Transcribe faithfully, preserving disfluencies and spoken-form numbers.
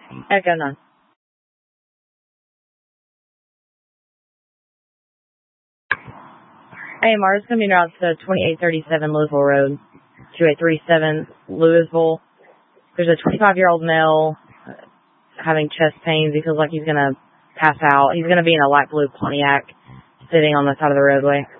Echo nine. A M R is going to be route to twenty-eight thirty-seven Louisville Road, two eight three seven Louisville. There's a twenty-five-year-old male having chest pains. He feels like he's going to pass out. He's going to be in a light blue Pontiac sitting on the side of the roadway.